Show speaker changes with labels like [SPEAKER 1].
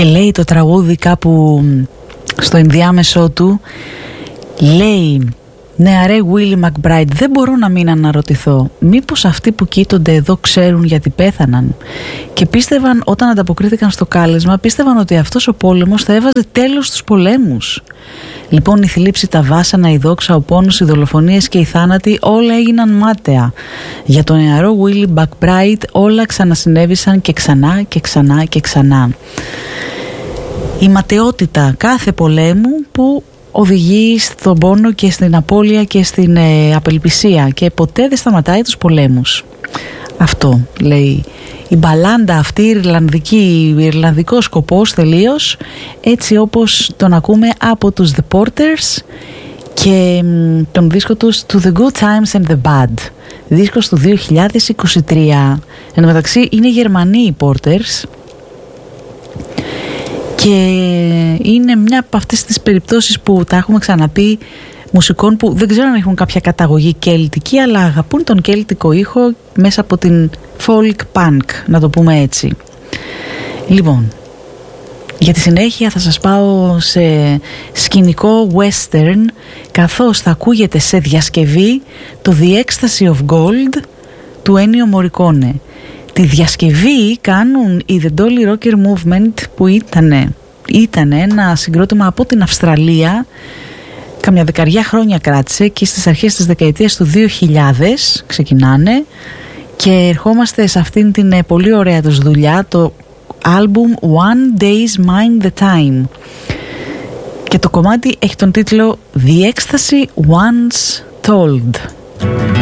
[SPEAKER 1] Και λέει το τραγούδι κάπου στο ενδιάμεσό του, λέει: «Νεαρέ Willie McBride, δεν μπορώ να μην αναρωτηθώ, μήπως αυτοί που κοίτονται εδώ ξέρουν γιατί πέθαναν?» Και πίστευαν, όταν ανταποκρίθηκαν στο κάλεσμα, πίστευαν ότι αυτός ο πόλεμος θα έβαζε τέλος στους πολέμους. Λοιπόν, η θλίψη, τα βάσανα, η δόξα, ο πόνος, οι δολοφονίες και οι θάνατοι, όλα έγιναν μάταια. Για τον νεαρό Willie McBride όλα ξανασυνέβησαν και ξανά και ξανά και ξανά. Η ματαιότητα κάθε πολέμου που οδηγεί στον πόνο και στην απώλεια και στην απελπισία, και ποτέ δεν σταματάει τους πολέμους. Αυτό λέει η μπαλάντα αυτή, ιρλανδικός σκοπός τελείως, έτσι όπως τον ακούμε από τους The Porters και τον δίσκο τους To The Good Times and The Bad, δίσκος του 2023. Εν τω μεταξύ είναι Γερμανοί οι Porters και είναι μια από αυτές τις περιπτώσεις που τα έχουμε ξαναπεί, μουσικών που δεν ξέρω αν έχουν κάποια καταγωγή κέλτικη, αλλά αγαπούν τον κέλτικο ήχο μέσα από την folk punk, να το πούμε έτσι. Λοιπόν, για τη συνέχεια θα σας πάω σε σκηνικό western, καθώς θα ακούγεται σε διασκευή το The Ecstasy of Gold του Ennio Morricone. Τη διασκευή κάνουν οι The Dolly Rocker Movement, που ήταν ένα συγκρότημα από την Αυστραλία, καμιά 10 χρόνια κράτησε και στις αρχές της δεκαετίας του 2000 ξεκινάνε, και ερχόμαστε σε αυτήν την πολύ ωραία τους δουλειά, το album One Day's Mind the Time, και το κομμάτι έχει τον τίτλο The Ecstasy Once Told.